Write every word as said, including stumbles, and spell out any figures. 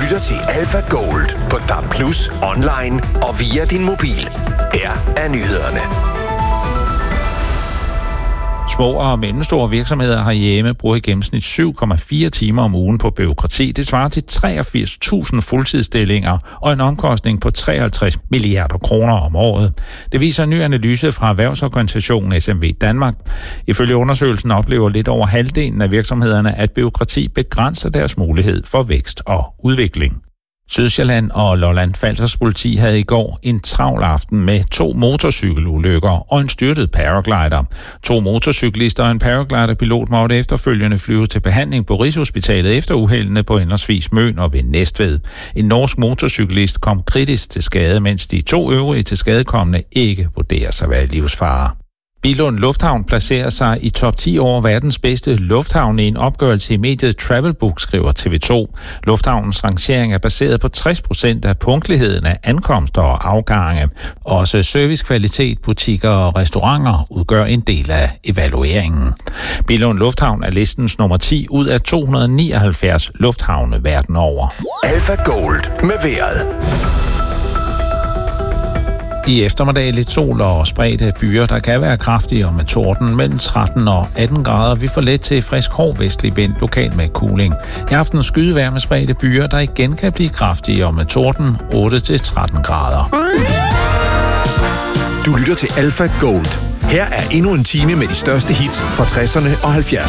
lytter til Alpha Gold på D A B plus, online og via din mobil. Her er nyhederne. Små og mellemstore virksomheder herhjemme bruger i gennemsnit syv komma fire timer om ugen på bureaukrati. Det svarer til treogfirs tusind fuldtidsstillinger og en omkostning på treoghalvtreds milliarder kroner om året. Det viser en ny analyse fra erhvervsorganisationen S M V Danmark. Ifølge undersøgelsen oplever lidt over halvdelen af virksomhederne, at bureaukrati begrænser deres mulighed for vækst og udvikling. Sydsjælland og Lolland-Falsters politi havde i går en travl aften med to motorcykelulykker og en styrtet paraglider. To motorcyklister og en paragliderpilot måtte efterfølgende flyve til behandling på Rigshospitalet efter uheldene på henholdsvis Møn og ved Næstved. En norsk motorcyklist kom kritisk til skade, mens de to øvrige tilskadekomne ikke vurderes at være i livsfare. Billund Lufthavn placerer sig i top ti over verdens bedste lufthavn i en opgørelse i mediet Travelbook, skriver T V to. Lufthavnens rangering er baseret på tres procent af punktligheden af ankomster og afgange. Også servicekvalitet, butikker og restauranter udgør en del af evalueringen. Billund Lufthavn er listens nummer ti ud af to hundrede nioghalvfjerds lufthavne verden over. Alpha Gold med vejret. I eftermiddag lidt sol og spredte byer, der kan være kraftige og med torden mellem tretten og atten grader. Vi får let til frisk hård vestlig vind, lokalt med kuling. I aften skydevejr med spredte byer, der igen kan blive kraftige og med torden otte til tretten grader. Du lytter til Alpha Gold. Her er endnu en time med de største hits fra tresserne og halvfjerdserne.